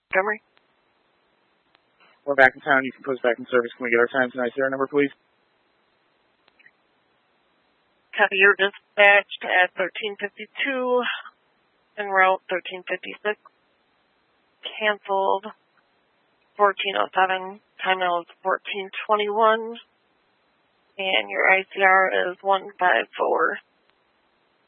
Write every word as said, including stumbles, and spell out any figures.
Montgomery. We're back in town. You can post back in service. Can we get our time tonight? Sarah, number, please? Copy, you're dispatched at thirteen fifty-two en route thirteen fifty-six. Canceled fourteen oh seven. Time now is fourteen twenty-one. And your I C R is one five four.